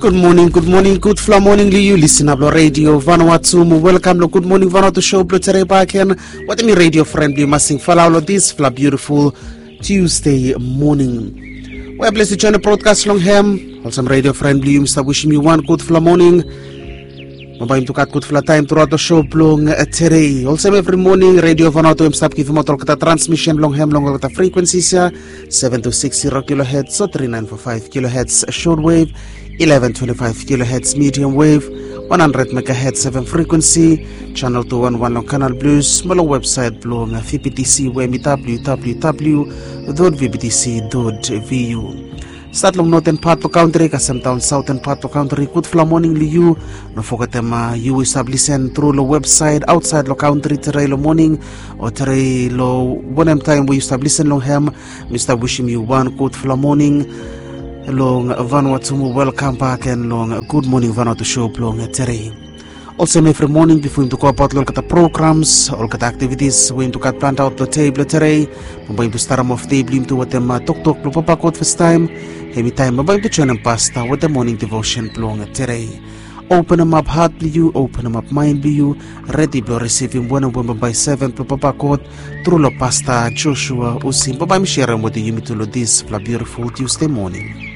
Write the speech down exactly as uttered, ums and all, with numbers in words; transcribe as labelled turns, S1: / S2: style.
S1: Good morning, good morning, good fla morning to you. Listen up, lo radio Vanuatu. Welcome, lo good morning Vanuatu show. Blotere baken. What me radio friend be massing follow lo this fla beautiful Tuesday morning. Well, blessed to join the broadcast long ham. Also, radio friend you Mister wishing you one good fla morning. Mabayim to cut good fla time throughout the show long today. Also, every morning radio Vanuatu im stop give motor kata transmission long ham long kata frequencies ya seven two six zero kilohertz so three nine four five kilohertz shortwave. eleven twenty-five kilohertz medium wave, one hundred megahertz seven frequency, channel two one one long canal blues, malo website blog V B T C wemi w w w dot v b t c dot v u. Start long northern part of country, kasam town southern part of country, good fla morning li you. No forget them uh, you establish through the website outside lo country today lo morning or today lo one time we establish long ham. Mister wishing you one good fla morning. Long Vanuatu, welcome back and long good morning Vanuatu show long today. Also every morning before we to go about look at the programs, all the activities we to cut plant out the table today. We're going to start them off table to what them talk talk lo papakot first time. Every time we're going to join them pasta with the morning devotion long today. Open them up heart be you, open them up mind be you, ready to receive him when and by seven lo papakot through lo pasta Joshua Usim. But I'm sharing with you to this beautiful Tuesday morning.